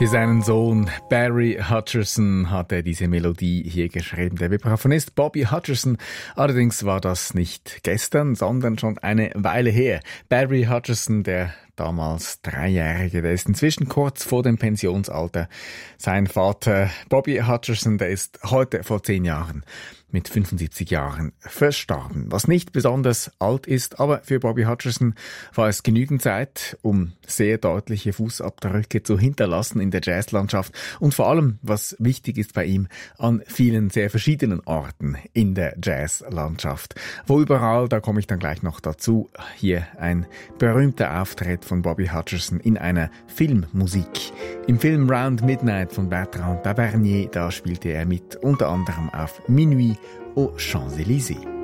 Für seinen Sohn Barry Hutcherson hat er diese Melodie hier geschrieben. Der Vibraphonist Bobby Hutcherson. Allerdings war das nicht gestern, sondern schon eine Weile her. Barry Hutcherson, der damals 3-Jährige, der ist inzwischen kurz vor dem Pensionsalter. Sein Vater Bobby Hutcherson, der ist heute vor 10 Jahren mit 75 Jahren verstorben. Was nicht besonders alt ist, aber für Bobby Hutcherson war es genügend Zeit, um sehr deutliche Fußabdrücke zu hinterlassen in der Jazzlandschaft und vor allem, was wichtig ist bei ihm, an vielen sehr verschiedenen Orten in der Jazzlandschaft. Wo überall, da komme ich dann gleich noch dazu, hier ein berühmter Auftritt von Bobby Hutcherson in einer Filmmusik. Im Film Round Midnight von Bertrand Tavernier, da spielte er mit, unter anderem auf Minuit aux Champs-Élysées.